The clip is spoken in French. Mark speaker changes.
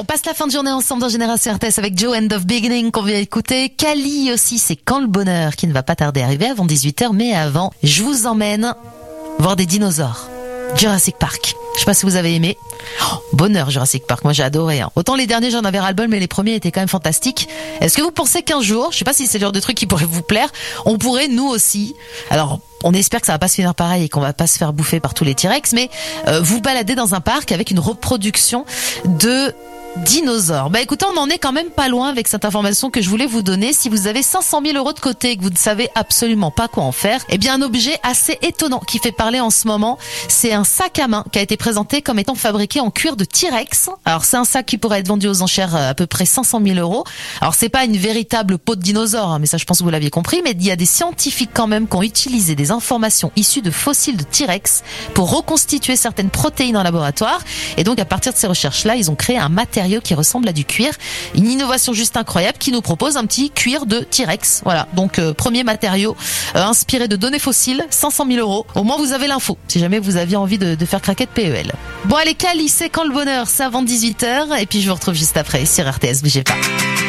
Speaker 1: On passe la fin de journée ensemble dans Génération RTS avec Joe End of Beginning qu'on vient écouter. Kali aussi, c'est Quand le bonheur qui ne va pas tarder à arriver avant 18h. Mais avant, je vous emmène voir des dinosaures. Jurassic Park. Je sais pas si vous avez aimé. Bonheur Jurassic Park, moi j'ai adoré. Autant les derniers j'en avais ras-le-bol, mais les premiers étaient quand même fantastiques. Est-ce que vous pensez qu'un jour, je sais pas si c'est le genre de truc qui pourrait vous plaire, on pourrait nous aussi, alors on espère que ça va pas se finir pareil et qu'on va pas se faire bouffer par tous les T-Rex, mais vous balader dans un parc avec une reproduction de dinosaures. Bah écoutez, on en est quand même pas loin avec cette information que je voulais vous donner. Si vous avez 500 000 € de côté et que vous ne savez absolument pas quoi en faire, eh bien un objet assez étonnant qui fait parler en ce moment, c'est un sac à main qui a été présenté comme étant fabriqué en cuir de T-Rex. Alors c'est un sac qui pourrait être vendu aux enchères à peu près 500 000 €. Alors c'est pas une véritable peau de dinosaure, hein, mais ça je pense que vous l'aviez compris, mais il y a des scientifiques quand même qui ont utilisé des informations issues de fossiles de T-Rex pour reconstituer certaines protéines en laboratoire. Et donc à partir de ces recherches-là, ils ont créé un matériau qui ressemble à du cuir. Une innovation juste incroyable qui nous propose un petit cuir de T-Rex. Voilà, donc premier matériau inspiré de données fossiles, 500 000 €. Au moins vous avez l'info, si jamais vous aviez envie de faire craquer de PEL. Bon allez, Kali, c'est Quand le bonheur, c'est avant 18h. Et puis je vous retrouve juste après sur RTS, bougez pas.